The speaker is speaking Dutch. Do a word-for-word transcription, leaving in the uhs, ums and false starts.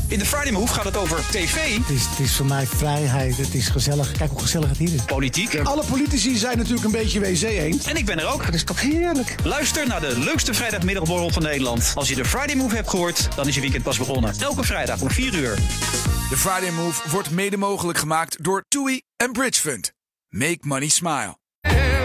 In de Friday Move gaat het over tv. Het is, het is voor mij vrijheid, het is gezellig. Kijk hoe gezellig het hier is. Politiek. Alle politici zijn natuurlijk een beetje W C eens. En ik ben er ook. Dat is toch heerlijk. Luister naar de leukste vrijdagmiddagborrel van Nederland. Als je de Friday Move hebt gehoord, dan is je weekend pas begonnen. Elke vrijdag om vier uur. De Friday Move wordt mede mogelijk gemaakt door TUI en Bridge Fund. Make money smile.